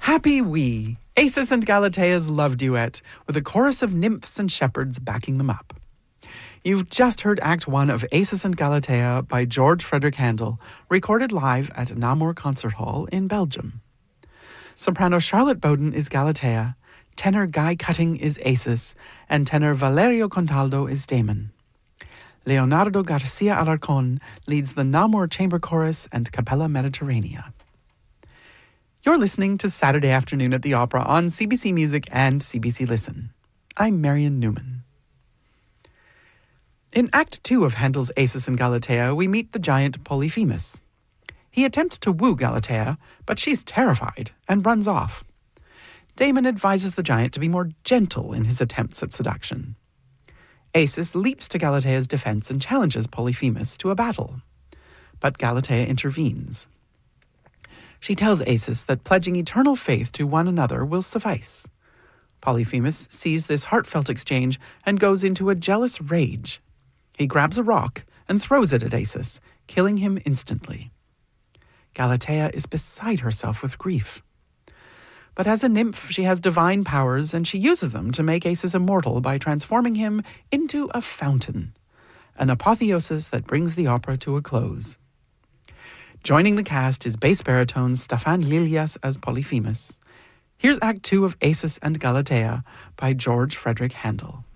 Happy we, Acis and Galatea's love duet, with a chorus of nymphs and shepherds backing them up. You've just heard Act 1 of Acis and Galatea by George Frederick Handel, recorded live at Namur Concert Hall in Belgium. Soprano Charlotte Bowden is Galatea, tenor Guy Cutting is Acis, and tenor Valerio Contaldo is Damon. Leonardo Garcia Alarcón leads the Namur Chamber Chorus and Capella Mediterranea. You're listening to Saturday Afternoon at the Opera on CBC Music and CBC Listen. I'm Marion Newman. In Act 2 of Handel's Acis and Galatea, we meet the giant Polyphemus. He attempts to woo Galatea, but she's terrified and runs off. Damon advises the giant to be more gentle in his attempts at seduction. Acis leaps to Galatea's defense and challenges Polyphemus to a battle. But Galatea intervenes. She tells Acis that pledging eternal faith to one another will suffice. Polyphemus sees this heartfelt exchange and goes into a jealous rage. He grabs a rock and throws it at Acis, killing him instantly. Galatea is beside herself with grief. But as a nymph, she has divine powers, and she uses them to make Acis immortal by transforming him into a fountain, an apotheosis that brings the opera to a close. Joining the cast is bass baritone Stefan Lilias as Polyphemus. Here's Act 2 of Acis and Galatea by George Frederick Handel.